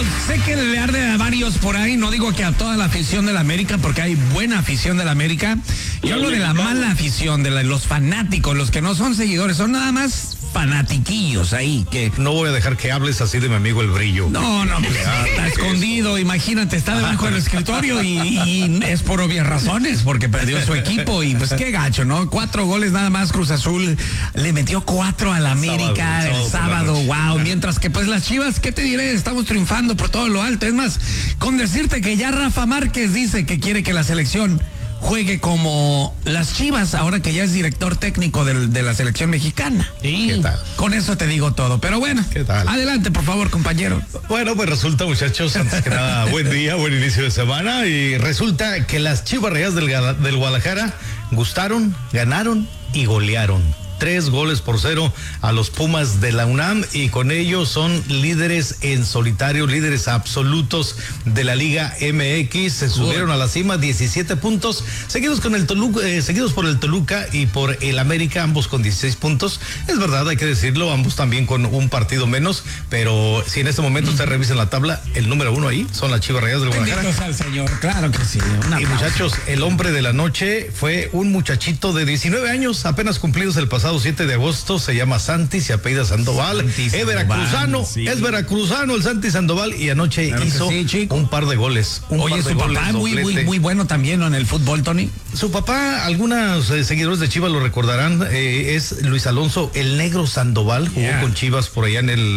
sé que le arde a varios por ahí, no digo que a toda la afición de la América, porque hay buena afición de la América. Yo hablo de la mala afición, de los fanáticos, los que no son seguidores, son nada más fanatiquillos ahí que... No voy a dejar que hables así de mi amigo El Brillo. No, pues está escondido, imagínate, está debajo del escritorio y es por obvias razones, porque perdió su equipo y pues qué gacho, ¿no? 4 goles nada más, Cruz Azul le metió 4 a la América el sábado, wow, mientras que pues las Chivas, ¿qué te diré? Estamos triunfando por todo lo alto, es más, con decirte que ya Rafa Márquez dice que quiere que la selección juegue como las Chivas, ahora que ya es director técnico de la selección mexicana. ¿Y qué tal? Con eso te digo todo, pero bueno, ¿qué tal? Adelante, por favor, compañero. Bueno, pues resulta, muchachos, antes que nada, buen día, buen inicio de semana, y resulta que las Chivas Rayadas del Guadalajara gustaron, ganaron y golearon. 3-0 a los Pumas de la UNAM, y con ello son líderes en solitario, líderes absolutos de la Liga MX. Se subieron a la cima, 17 puntos, seguidos por el Toluca y por el América, ambos con 16 puntos. Es verdad, hay que decirlo, ambos también con un partido menos, pero si en este momento ustedes revisan la tabla, el número 1 ahí son las Chivas Rayadas del Guadalajara. Benditos al Señor, claro que sí. Y muchachos, el hombre de la noche fue un muchachito de 19 años, apenas cumplidos el pasado 7 de agosto, se llama Santi, se apellida Sandoval, es veracruzano, sí. Es veracruzano el Santi Sandoval, y anoche hizo un par de goles. Oye, su papá muy bueno también, ¿no?, en el fútbol, Tony. Su papá, algunos seguidores de Chivas lo recordarán, es Luis Alonso el Negro Sandoval, jugó con Chivas por allá en el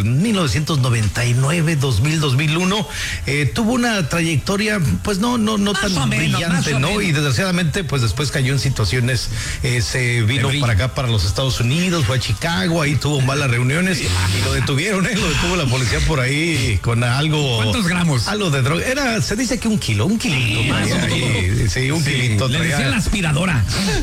1999, 2000, 2001, tuvo una trayectoria pues no tan brillante, ¿no? Y desgraciadamente pues después cayó en situaciones, se vino para acá, para los Estados Unidos, fue a Chicago, ahí tuvo malas reuniones y lo detuvieron, lo detuvo la policía por ahí con algo. ¿Cuántos gramos? Algo de droga, se dice que un kilito más. Sí, un kilito. Le decía la aspiradora.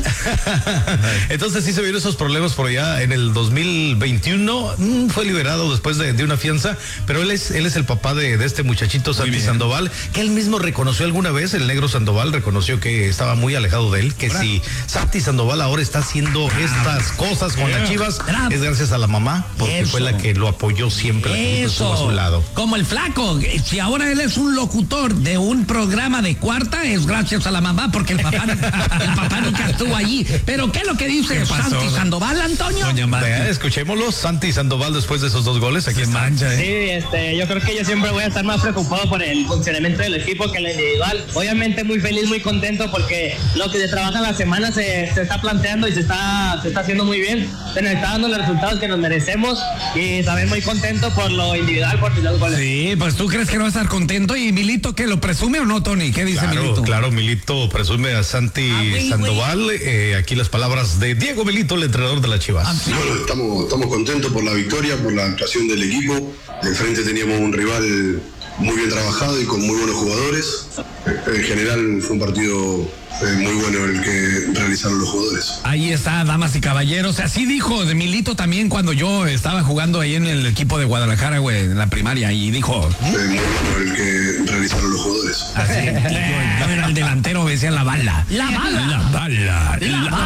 Entonces sí se vieron esos problemas por allá en el 2021, fue liberado después de una fianza, pero él es el papá de este muchachito Santi Sandoval, que él mismo reconoció alguna vez, el Negro Sandoval reconoció que estaba muy alejado de él, que si Santi Sandoval ahora está haciendo estas cosas con las Chivas, es gracias a la mamá, porque fue la que lo apoyó siempre, la que estuvo a su lado. Como el Flaco, si ahora él es un locutor de un programa de cuarta, es gracias a la mamá, porque el papá nunca estuvo allí. Pero ¿qué es lo que dice Santi Sandoval, Antonio? Escuchémoslo, Santi Sandoval después de esos 2 goles, aquí está. Sí, yo creo que yo siempre voy a estar más preocupado por el funcionamiento del equipo que el individual. Obviamente muy feliz, muy contento, porque lo que se trabaja en la semana se está planteando y se está haciendo muy bien, se nos está dando los resultados que nos merecemos, y también muy contento por lo individual, por los goles. Sí, pues tú crees que no va a estar contento, y Milito, ¿qué lo presume o no, Tony? ¿Qué dice Milito? Claro, Milito presume a Santi Sandoval. Aquí las palabras de Diego Milito, el entrenador de las Chivas. Bueno, estamos contentos por la victoria, por la actuación del equipo. Enfrente teníamos un rival muy bien trabajado y con muy buenos jugadores. En general fue un partido muy bueno el que realizaron los jugadores. Ahí está, damas y caballeros. Así dijo de Milito también cuando yo estaba jugando ahí en el equipo de Guadalajara, güey, en la primaria, y dijo... Muy bueno el que realizaron los jugadores. Así, era el delantero, decía la bala. La bala.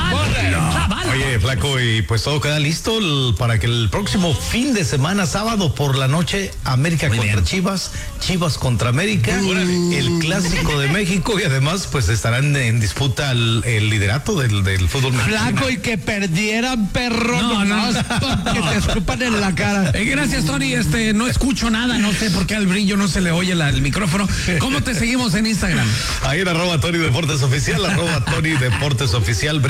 Oye, Flaco, y pues todo queda listo para que el próximo fin de semana, sábado por la noche, América contra Chivas, Chivas contra América, el clásico de México, y además pues estarán en disputa el liderato del fútbol mexicano. Flaco, y que perdieran, perro. No. Que te escupan en la cara. Gracias, Tony. No escucho nada, no sé por qué al Brillo no se le oye el micrófono. ¿Cómo te seguimos en Instagram? Ahí en @Tony Deportes Oficial, @Tony Deportes Oficial.